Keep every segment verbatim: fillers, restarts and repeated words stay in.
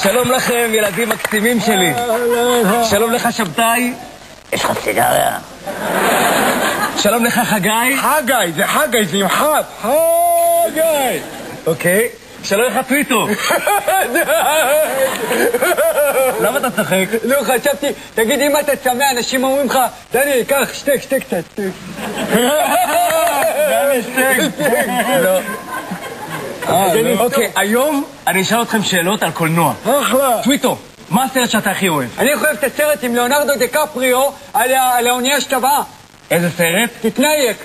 שלום לכם, ילדים מקסימים שלי. שלום לך, שבתאי. יש לך סיגריה? שלום לך, חגי. חגי, זה חגי, זה ימחף. חגי. אוקיי. שלום לך, פליטו. למה אתה צוחק? לא, חשבתי, תגיד, אם אתה צמא, אנשים אומרים לך, דני, קח, שתק, שתק קצת, שתק. דני, שתק. לא. אוקיי, היום אני אשאל אתכם שאלות על קולנוע. אחלה. טוויטו, מה הסרט שאתה הכי אוהב? אני אוהב את הסרט עם ליאונרדו דקפריו על האונייה שטבעה. איזה סרט? תתנייק.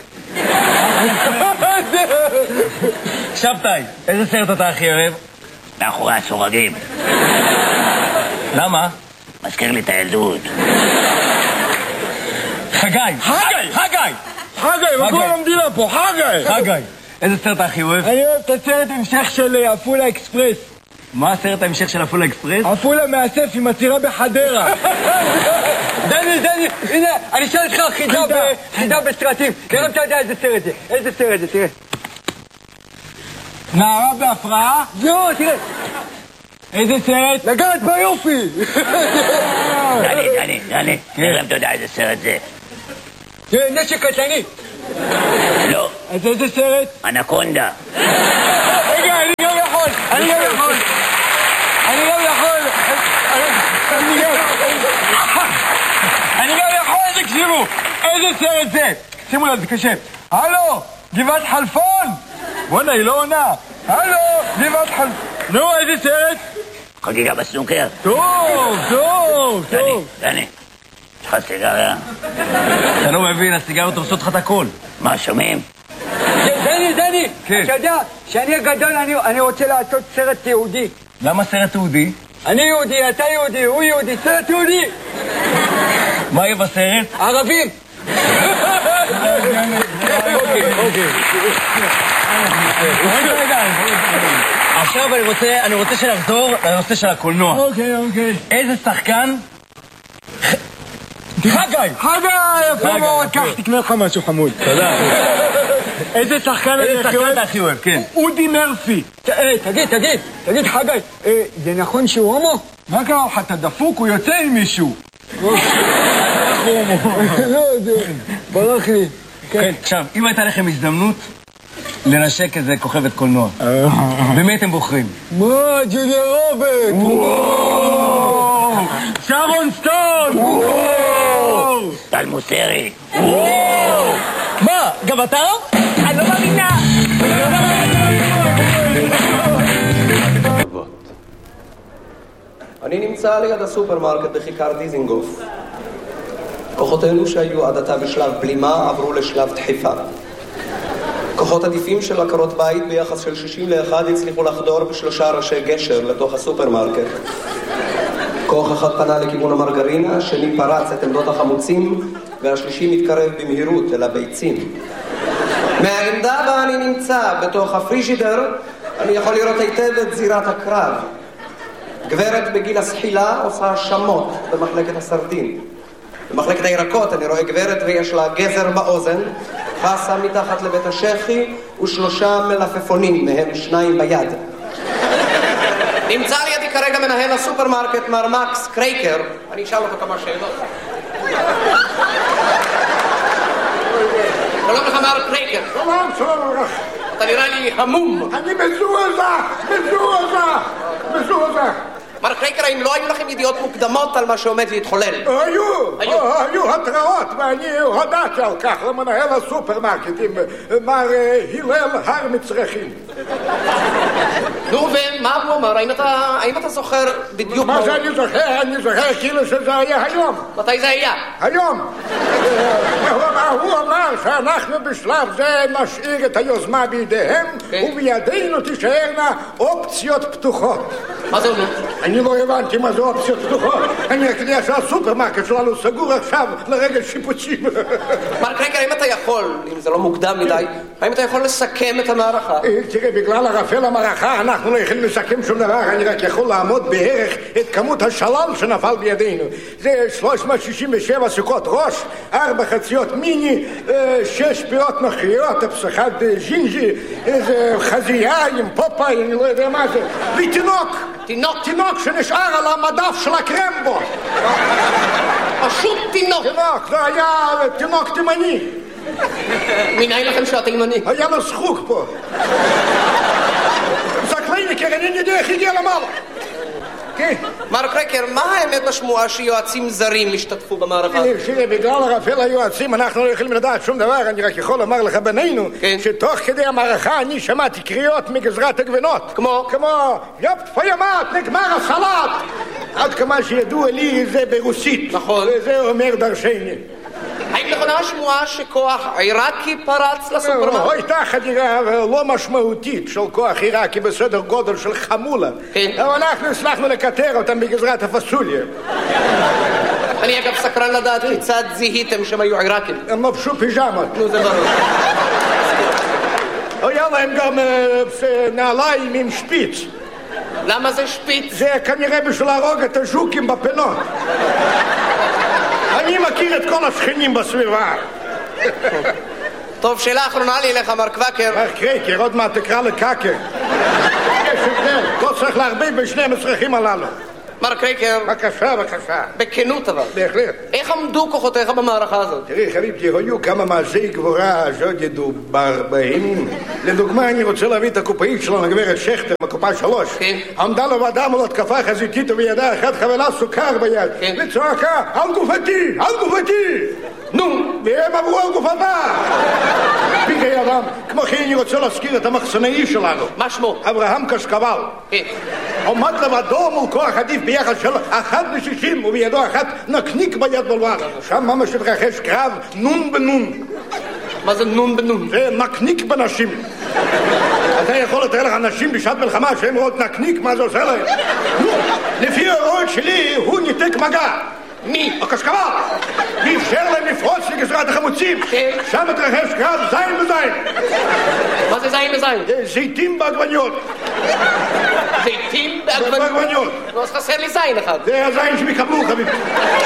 שבתאי, איזה סרט אתה הכי אוהב? מאחורי הסורגים. למה? מזכיר לי את הילדות. חגי! חגי! חגי! חגי, בכל המדינה פה, חגי! חגי, איזה סרט אתה הכי אוהב? אני אוהב את הסרט המשך של עפולה אקספרס. מה הסרט ההמשך של עפולה אקספרס? עפולה מאסף עם עצירה בחדרה. דני, דני, הנה, אני אשאל אותך חידה בסרטים. תראה אם אתה יודע איזה סרט זה. איזה סרט זה, תראה. נערה בהפרעה? לא, תראה. איזה סרט? לגעת ביופי. דני, דני, דני, תראה אם אתה יודע איזה סרט זה. תראה, נשק קטלני. לא. אז איזה סרט? אנקונדה. רגע, אני גם יכול, אני גם יכול. אני גם יכול. אני גם יכול. אני גם יכול, תקשיבו. איזה סרט זה? שימו לב, זה קשה. הלו, גבעת חלפון. בוא'נה, היא לא עונה. הלו, גבעת חלפון. נו, איזה סרט? חגיגה בסנוקר. טוב, טוב, דני, טוב. דני, יש לך סיגריה? אתה לא מבין, הסיגריות עושות לך את הכל. מה, שומעים? דני, דני, כן. אתה יודע שאני הגדול, אני רוצה לעשות סרט יהודי. למה סרט יהודי? אני יהודי, אתה יהודי, הוא יהודי, סרט יהודי. מה יהיה בסרט? ערבים. אוקיי, אוקיי. עכשיו אני רוצה, אני רוצה שנחזור לנושא של הקולנוע. אוקיי, אוקיי. איזה שחקן? חגי! חגי, יפה מאוד, קח, תקנה לך משהו חמוד. תודה. איזה שחקן איזה שחקן אתה הכי אוהב, כן. אודי מרפי. תגיד, תגיד, תגיד, חגי, זה נכון שהוא הומו? מה קרה לך? אתה דפוק? הוא יוצא עם מישהו. לא, זה ברח לי. כן, עכשיו, אם הייתה לכם הזדמנות לנשק איזה כוכבת קולנוע, במי אתם בוחרים? מה, ג'וליה רוברט? שרון סטון! טל מוסרי. מה, גם אתה? אני לא מאמינה! אני נמצא ליד הסופרמרקט בכיכר דיזינגוף. כוחותינו שהיו עד עתה בשלב בלימה עברו לשלב דחיפה. כוחות עדיפים של עקרות בית ביחס של שישים לאחד הצליחו לחדור בשלושה ראשי גשר לתוך הסופרמרקט. כוח אחד פנה לכיוון המרגרינה, השני פרץ את עמדות החמוצים, והשלישי מתקרב במהירות אל הביצים. מהעמדה בה אני נמצא, בתוך הפרישידר, אני יכול לראות היטב את זירת הקרב. גברת בגיל הסחילה עושה שמות במחלקת הסרדין. במחלקת הירקות אני רואה גברת ויש לה גזר באוזן, חסה מתחת לבית השכי ושלושה מלפפונים, מהם שניים ביד. נמצא לידי כרגע מנהל הסופרמרקט מר מקס קרייקר. אני אשאל אותו כמה שאלות. שלום לך מר קרייקר. שלום, שלום לך. אתה נראה לי המום. אני מזועזע, מזועזע, מזועזע. מר קרייקר, האם לא היו לכם ידיעות מוקדמות על מה שעומד להתחולל? היו, היו. היו התראות, ואני הודעתי על כך למנהל הסופרמרקטים, מר הלל הר מצרכים. נו, ומה הוא אמר? האם אתה, האם אתה זוכר בדיוק מה זה אני זוכר? אני זוכר כאילו שזה היה היום. מתי זה היה? היום. הוא אמר שאנחנו בשלב זה נשאיר את היוזמה בידיהם, ובידינו תישארנה אופציות פתוחות. מה זה אומר? אני לא הבנתי מה זה אופציות פתוחות. אני יודע שהסופרמרקט שלנו סגור עכשיו לרגל שיפוצים. מר קרייקר, האם אתה יכול, אם זה לא מוקדם מדי, האם אתה יכול לסכם את המערכה? תראה, בגלל ערפל המערכה אנחנו לא יכולים לסכם שום דבר. אני רק יכול לעמוד בערך את כמות השלל שנפל בידינו. זה שלוש מאות שישים ושבע סוכות ראש, ארבע חציות מיני, שש פירות נוכריות, אחד ג'ינג'י, איזה חזייה עם פופאי, אני לא יודע מה זה, ותינוק. תינוק. תינוק שנשאר על המדף של הקרמבו. פשוט תינוק. תינוק, זה היה תינוק תימני. מנהל לכם שאתה תימני? היה לו זחוק פה. זקלייניק, אני יודע איך הגיע למעלה. כן. מר קרקר, מה האמת בשמועה שיועצים זרים השתתפו במערכה? שירי, בגלל הרפל היועצים אנחנו לא יכולים לדעת שום דבר. אני רק יכול לומר לך בינינו שתוך כדי המערכה אני שמעתי קריאות מגזרת הגבינות. כמו? כמו יופט פיימט, נגמר הסלט. עד כמה שידוע לי זה ברוסית. נכון. וזה אומר דרשני. האם נכונה השמועה שכוח עיראקי פרץ לסופרמרקט? הייתה חדירה לא משמעותית של כוח עיראקי בסדר גודל של חמולה. כן. אבל אנחנו הצלחנו לקטר אותם בגזרת הפסוליה. אני אגב סקרן לדעת כיצד זיהיתם שהם היו עיראקים. הם לבשו פיג'מות. נו, זה ברור. היה להם גם נעליים עם שפיץ. למה זה שפיץ? זה כנראה בשביל להרוג את הז'וקים בפינות. אני מכיר את כל השכנים בסביבה. טוב, שאלה אחרונה לי אליך, מר קוואקר. מר קרקר, עוד מעט תקרא לקקר. יש הבדל, לא צריך להרביב בשני המצרכים הללו. מר קרקר. בבקשה, בבקשה. בכנות אבל. בהחלט. איך עמדו כוחותיך במערכה הזאת? תראי, חביבתי, היו כמה מעשי גבורה שעוד ידעו בהם. לדוגמה, אני רוצה להביא את הקופאית שלנו, הגברת שכטר, בקופה שלוש. כן. עמדה לבדה מול התקפה חזיתית ובידה אחת חבלה סוכר ביד. כן. וצועקה, על גופתי, על גופתי! נו, והם עברו על גופתה! פיקי אדם, כמו כן אני רוצה להזכיר את המחסנאי שלנו. מה שמו? אברהם קשקבל. כן. עומד לבדו מול כוח עדיף ביחס של אחת לשישים ובידו אחת נקניק ביד בלבד. שם ממש התרחש קרב נון בנון. מה זה נון בנון? זה נקניק בנשים. אתה יכול לתאר לך אנשים בשעת מלחמה שהם רואות נקניק, מה זה עושה להם? לפי ההוראות שלי הוא ניתק מגע. מי? הקשקבל. ואפשר להם לפרוץ לגזרת החמוצים. כן. שם התרחש קרב זין בזין. מה זה זין בזין? זיתים בעגבניות. זיתים בעגבניות? בעגבניות. לא, אז חסר לי זין אחד. זה הזין שהם יקבלו, חביב.